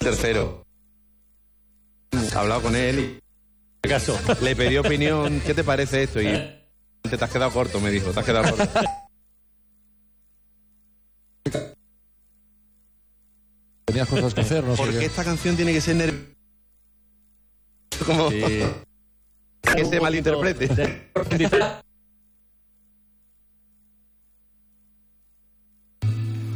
tercero. He hablado con él y ¿Acaso? le pedí opinión. ¿Qué te parece esto? Y te has quedado corto, me dijo. Te has quedado corto. Tenías cosas que hacer, no sé Porque qué. esta canción tiene que ser como Sí. que se malinterprete. Profundizar.